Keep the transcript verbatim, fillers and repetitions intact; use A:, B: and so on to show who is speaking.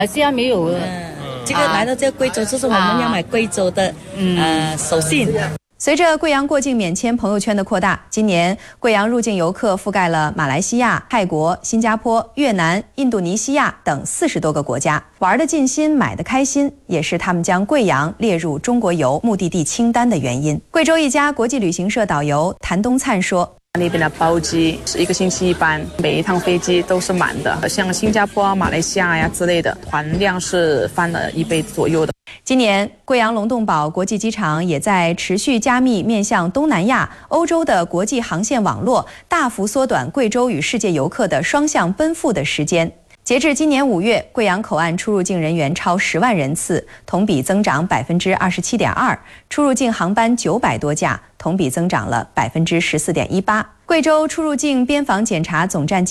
A: 马来西亚没有。
B: 嗯，这个来到这个贵州，就是我们要买贵州的呃手信。
C: 随着贵阳过境免签朋友圈的扩大，今年贵阳入境游客覆盖了马来西亚、泰国、新加坡、越南、印度尼西亚等四十多个国家，玩得尽心，买得开心，也是他们将贵阳列入中国游目的地清单的原因。贵州一家国际旅行社导游谭东灿说。
D: 那边的包机是一个星期一班，每一趟飞机都是满的。像新加坡、马来西亚呀之类的，团量是翻了一倍左右的。
C: 今年，贵阳龙洞堡国际机场也在持续加密面向东南亚、欧洲的国际航线网络，大幅缩短贵州与世界游客的双向奔赴的时间。 截至今年五月，贵阳口岸出入境人员超十万人次，同比增长百分之二十七点二，出入境航班九百多架，同比增长了百分之十四点一八。贵州出入境边防检查总站机